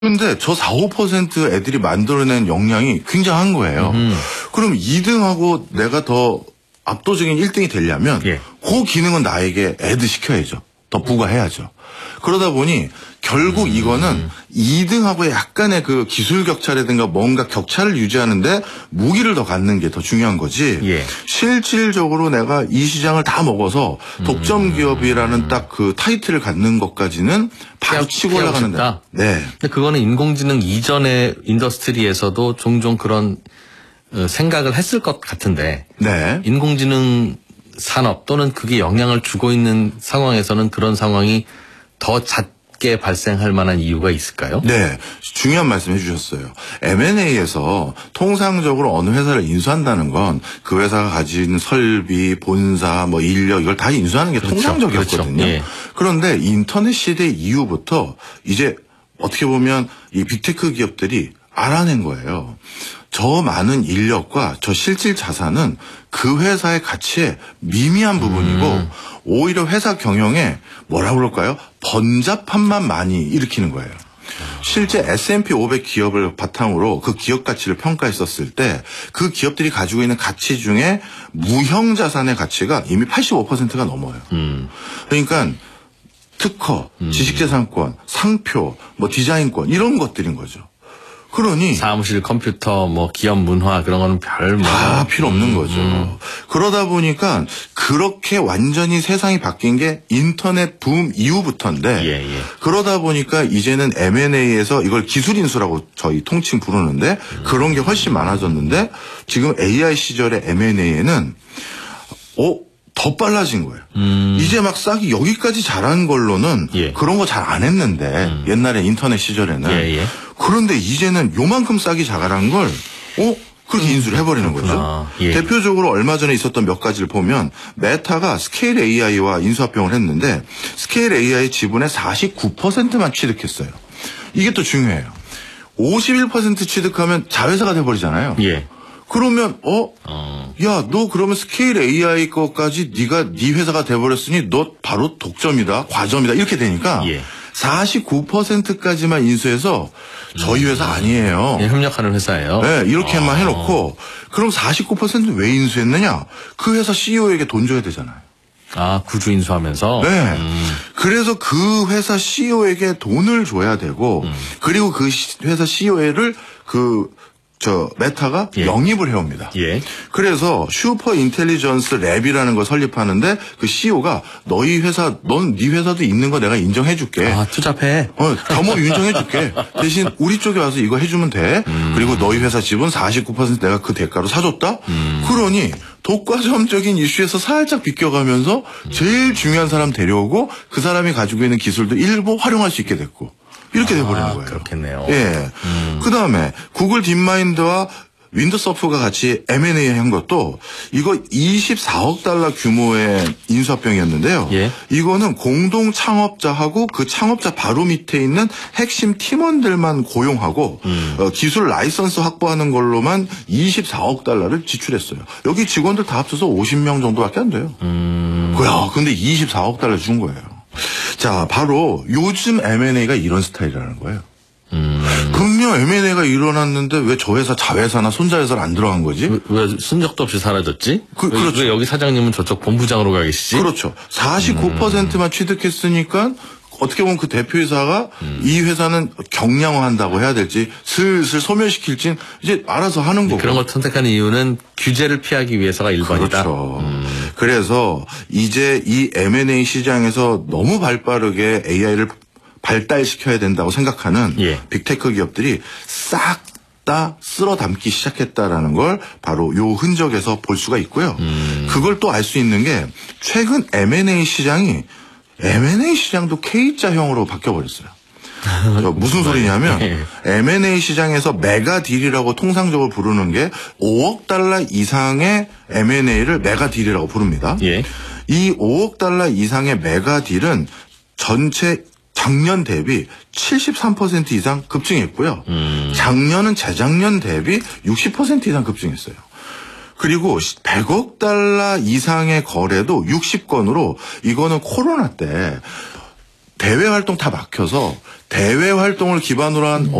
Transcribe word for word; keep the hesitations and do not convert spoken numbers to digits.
근데 저 사, 오 퍼센트 애들이 만들어낸 역량이 굉장한 거예요. 음. 그럼 이 등하고 내가 더 압도적인 일 등이 되려면 예. 그 기능은 나에게 애드 시켜야죠. 더 부과해야죠. 그러다 보니 결국 음. 이거는 이 등하고의 약간의 그 기술 격차라든가 뭔가 격차를 유지하는데 무기를 더 갖는 게 더 중요한 거지. 예. 실질적으로 내가 이 시장을 다 먹어서 독점 기업이라는 딱 그 타이틀을 갖는 것까지는 바로 치고 올라가는데. 네. 근데 그거는 인공지능 이전의 인더스트리에서도 종종 그런 생각을 했을 것 같은데. 네. 인공지능 산업 또는 그게 영향을 주고 있는 상황에서는 그런 상황이 더 잦게 발생할 만한 이유가 있을까요? 네. 중요한 말씀 해주셨어요. 엠 앤 에이에서 통상적으로 어느 회사를 인수한다는 건 그 회사가 가진 설비, 본사, 뭐 인력 이걸 다 인수하는 게 그렇죠. 통상적이었거든요. 그렇죠. 예. 그런데 인터넷 시대 이후부터 이제 어떻게 보면 이 빅테크 기업들이 알아낸 거예요. 저 많은 인력과 저 실질 자산은 그 회사의 가치의 미미한 부분이고 음. 오히려 회사 경영에 뭐라 그럴까요? 번잡함만 많이 일으키는 거예요. 실제 에스 앤 피 오백 기업을 바탕으로 그 기업 가치를 평가했었을 때 그 기업들이 가지고 있는 가치 중에 무형 자산의 가치가 이미 팔십오 퍼센트가 넘어요. 음. 그러니까 특허, 음. 지식재산권, 상표, 뭐 디자인권 이런 것들인 거죠. 그러니 사무실 컴퓨터 뭐 기업 문화 그런 거는 별 뭐 다 필요 없는 음, 거죠. 음. 그러다 보니까 그렇게 완전히 세상이 바뀐 게 인터넷 붐 이후부터인데 예, 예. 그러다 보니까 이제는 엠 앤 에이에서 이걸 기술 인수라고 저희 통칭 부르는데 음. 그런 게 훨씬 많아졌는데 지금 에이 아이 시절의 엠 앤 에이에는 어? 더 빨라진 거예요. 음. 이제 막 싹이 여기까지 자란 걸로는 예. 그런 거 잘 안 했는데 음. 옛날에 인터넷 시절에는 예, 예. 그런데 이제는 요만큼 싹이 자란 걸 어? 그렇게 음. 인수를 해버리는 거죠. 예. 대표적으로 얼마 전에 있었던 몇 가지를 보면 메타가 스케일 에이 아이와 인수합병을 했는데 스케일 에이 아이 지분의 사십구 퍼센트만 취득했어요. 이게 또 중요해요. 오십일 퍼센트 취득하면 자회사가 돼버리잖아요. 예. 그러면 어? 어. 야, 너 그러면 스케일 에이 아이 거까지 네가 네 회사가 돼버렸으니 너 바로 독점이다, 과점이다 이렇게 되니까 예. 사십구 퍼센트까지만 인수해서 저희 회사 아니에요. 예, 협력하는 회사예요. 네, 이렇게만 어. 해놓고 그럼 사십구 퍼센트 왜 인수했느냐? 그 회사 씨이오에게 돈 줘야 되잖아요. 아, 구주 인수하면서? 네. 음. 그래서 그 회사 씨이오에게 돈을 줘야 되고 음. 그리고 그 회사 씨이오를 그 저 메타가 예. 영입을 해옵니다. 예. 그래서 슈퍼 인텔리전스 랩이라는 걸 설립하는데 그 씨이오가 너희 회사, 넌 네 회사도 있는 거 내가 인정해줄게. 아, 투잡해. 어, 겸업 인정해줄게. 대신 우리 쪽에 와서 이거 해주면 돼. 음. 그리고 너희 회사 지분 사십구 퍼센트 내가 그 대가로 사줬다. 음. 그러니 독과점적인 이슈에서 살짝 비껴가면서 음. 제일 중요한 사람 데려오고 그 사람이 가지고 있는 기술도 일부 활용할 수 있게 됐고. 이렇게 돼버리는 아, 거예요. 그렇겠네요. 예. 음. 그 다음에 구글 딥마인드와 윈도서프가 같이 엠 앤 에이 한 것도 이거 이십사억 달러 규모의 인수합병이었는데요. 예. 이거는 공동 창업자하고 그 창업자 바로 밑에 있는 핵심 팀원들만 고용하고 음. 어, 기술 라이선스 확보하는 걸로만 이십사억 달러를 지출했어요. 여기 직원들 다 합쳐서 오십 명 정도밖에 안 돼요. 음. 야, 근데 이십사억 달러 준 거예요. 자, 바로 요즘 엠 앤 에이가 이런 스타일이라는 거예요. 음. 분명 엠 앤 에이가 일어났는데 왜 저 회사 자회사나 손자회사를 안 들어간 거지? 왜, 왜 순적도 없이 사라졌지? 그, 왜, 그렇죠. 왜 여기 사장님은 저쪽 본부장으로 가 계시지? 그렇죠. 사십구 퍼센트만 음. 취득했으니까 어떻게 보면 그 대표이사가 음. 이 회사는 경량화한다고 해야 될지 슬슬 소멸시킬지 이제 알아서 하는 거고. 그런 걸 선택하는 이유는 규제를 피하기 위해서가 일 번이다. 그렇죠. 음. 그래서 이제 이 엠 앤 에이 시장에서 너무 발빠르게 에이 아이를 발달시켜야 된다고 생각하는 예. 빅테크 기업들이 싹 다 쓸어 담기 시작했다라는 걸 바로 요 흔적에서 볼 수가 있고요. 음. 그걸 또 알 수 있는 게 최근 엠 앤 에이 시장이 엠 앤 에이 시장도 K자형으로 바뀌어버렸어요. 무슨 소리냐면 엠 앤 에이 시장에서 메가 딜이라고 통상적으로 부르는 게 오억 달러 이상의 엠 앤 에이를 메가 딜이라고 부릅니다. 예. 이 오억 달러 이상의 메가 딜은 전체 작년 대비 칠십삼 퍼센트 이상 급증했고요. 음. 작년은 재작년 대비 육십 퍼센트 이상 급증했어요. 그리고 백억 달러 이상의 거래도 육십 건으로 이거는 코로나 때 대외 활동 다 막혀서 대외 활동을 기반으로 한